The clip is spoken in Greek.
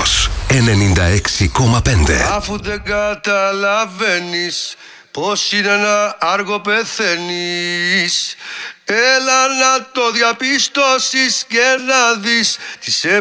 Ρυθμός 96,5. Αφού δεν καταλαβαίνεις πως είναι ένα άργο πεθαίνεις, έλα να το διαπιστώσεις και να δεις τις